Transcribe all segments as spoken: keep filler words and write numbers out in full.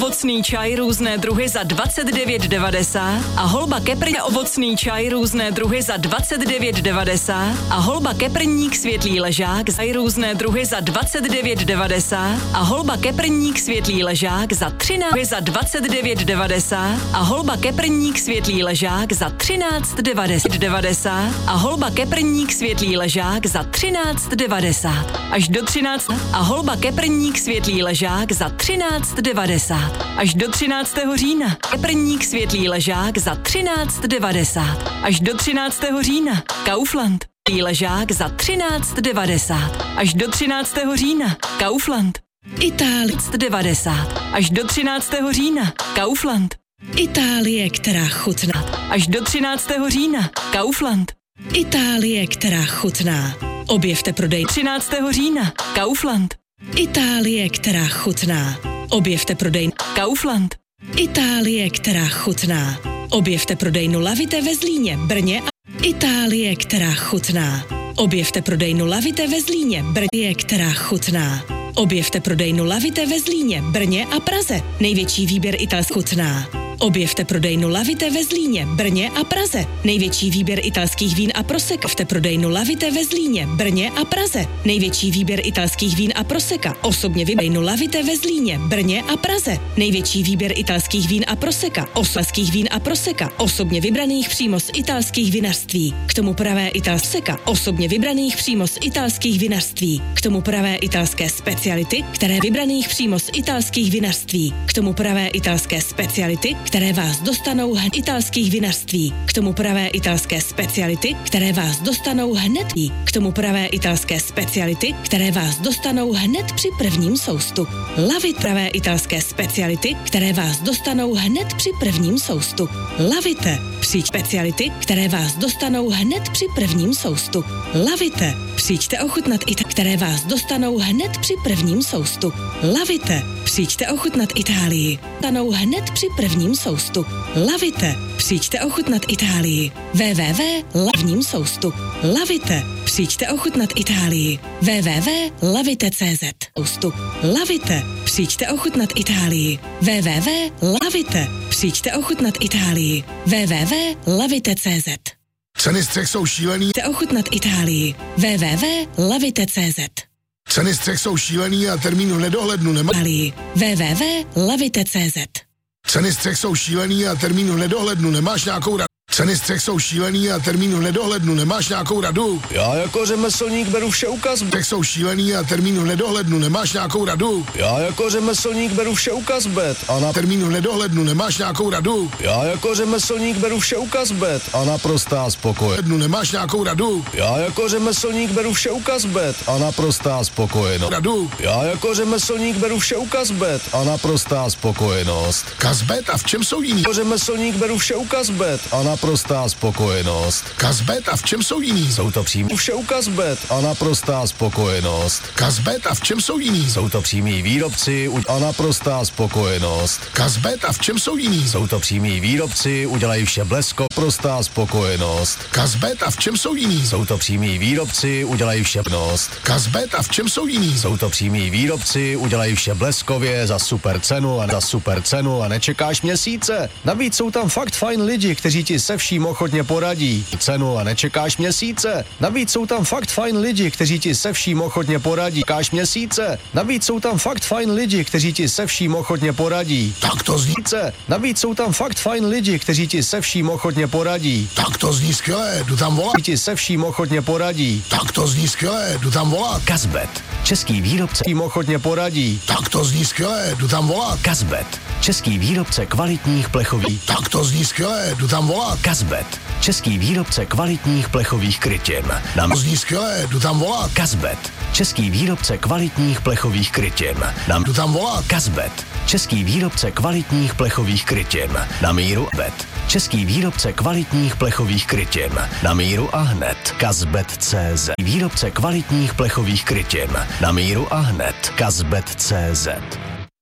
ovocný čaj různé druhy za dvacet devět devadesát a holba keprň ovocný čaj různé druhy za dvacet devět devadesát a holba keprník světlý ležák za různé druhy za dvacet devět devadesát a holba keprník světlý ležák za třináct za dvacet devět devadesát a holba keprník světlý ležák za třináct devadesát a holba keprník světlý ležák za třináct devadesát až do třináct a holba keprník světlý ležák za třináct devadesát až do třináctého října. Keprník světlý ležák za třináct devadesát až do třináctého října. Kaufland. Ležák za třináct devadesát až do třináctého října. Kaufland. Itálie devadesát až do třináctého října. Kaufland. Itálie, která chutná. Až do třináctého října. Kaufland. Itálie, která chutná. Objevte prodej třináctého října. Kaufland. Itálie, která chutná. Objevte prodej Kaufland. Itálie, která chutná. Objevte prodejnu Lavite ve Zlíně, Brně a Itálie, která chutná. Objevte prodejnu Lavite ve Zlíně, Brně, která chutná. Objevte prodejnu Lavite ve Zlíně, Brně a Praze. Největší výběr italských chutná. Objevte prodejnu Lavite ve Zlíně, Brně a Praze. Největší výběr italských vín a proseka. Objevte prodejnu Lavite ve Zlíně, Brně a Praze. Největší výběr italských vín a proseka. Osobně vybejnu Lavite ve Zlíně, Brně a Praze. Největší výběr italských vín a proseka. Oslaských vín a proseka. Osobně vybraných přímo z italských vinařství. K tomu pravé italseka. Osobně vybraných přímo z italských vinařství. K tomu pravé italské speciality, které vybraných přímo z italských vinařství. K tomu pravé italské speciality, které vás dostanou hned italských vinařství. K tomu pravé italské speciality, které vás dostanou hned. K tomu pravé italské speciality, které vás dostanou hned při prvním soustu. Lavit pravé italské speciality, které vás dostanou hned při prvním soustu. Lavite. Přijď speciality, které vás dostanou hned při prvním soustu. Lavite. Přijďte ochutnat i které vás dostanou hned při prvním soustu. Lavite. Přijďte ochutnat Itálii. Dostanou hned při prvním soustu. Lavite. Přijďte ochutnat Itálii. www. Lavním soustu. Lavite. Přijďte ochutnat Itálii. www. Lavite tečka cé zet. Soustu. Lavite. Přijďte ochutnat Itálii. www. Lavite. Přijďte ochutnat Itálii. www. Lavite tečka cé zet. Ceny střech jsou šílený. Přijďte ochutnat Itálii. www. Lavite tečka cé zet. Ceny střech jsou šílený a termín v nedohlednu nemá. www. Lavite tečka cé zet. Ceny střech jsou šílený a termín v nedohlednu nemáš nějakou radu. Ceny střech jsou šílený a termín v nedohlednu nemáš nějakou radu. Já jako řemeslník beru vše u Kazbet. Střech jsou šílený a termín v nedohlednu nemáš nějakou radu. Já jako řemeslník beru vše u Kazbet. A na termín v nedohlednu nemáš nějakou radu. Já jako řemeslník beru vše u Kazbet. A naprostá spokojenost. Nemáš nějakou radu. Já jako řemeslník beru vše u Kazbet. A naprostá spokojenost. Radu. Já jako řemeslník beru vše u Kazbet. A naprostá spokojenost. Kazbet, a v čem jsou jiný? Jako řemeslník beru vše u Kazbet. A naprostá spokojenost. Kazbet, a v čem jsou jiný? Jsou to přímý vše u Kazbet a naprostá spokojenost. Kazbet, a v čem jsou jiný? Jsou to přímí výrobci a naprostá spokojenost. Kazbet, a v čem jsou jiný? Jsou to přímí výrobci, udělají vše blesko, prostá spokojenost. Kazbet, a v čem jsou jiný? Jsou to přímí výrobci, udělají vše nost. Kazbet, a v čem jsou jiný? Jsou to přímí výrobci, udělají vše bleskově za super cenu a za super cenu a nečekáš měsíce. Navíc jsou tam fakt fajn lidi, kteří ti se vším ochotně poradí. Cenu a nečekáš měsíce. Navíc jsou tam fakt fajn lidi, kteří ti se vším ochotně poradí. Čekáš měsíce. Navíc jsou tam fakt fajn lidi, kteří ti se vším ochotně poradí. Tak to zní. Navíc jsou tam fakt fajn lidi, kteří ti se vším ochotně poradí. Tak to zní skvěle, jdu tam volat. Ti se vším ochotně poradí. Tak to zní skvěle, jdu tam volat. Kazbet, český výrobce tím ochotně poradí. Tak to zní skvěle, jdu tam volat. Kazbet, český výrobce kvalitních plechových. Tak to zní skvěle, jdu tam volat. Kazbet, český výrobce kvalitních plechových krytin. To zní skvěle, jdu tam volat. Kazbet, český výrobce kvalitních plechových krytin. Jdu tam volat. Kazbet, český výrobce kvalitních plechových krytin. Na míru bet. Český výrobce kvalitních plechových krytin. Na míru a hned. Kazbet tečka cé zet. Výrobce kvalitních plechových krytin. Na míru a hned. Kazbet tečka cé zet.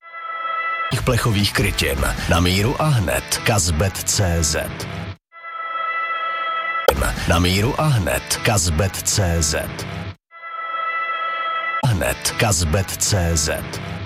Plechových krytin. Na míru a hned. Kazbet tečka cé zet. Na míru a hned. Kazbet tečka cé zet. Hned. Kazbet tečka cé zet.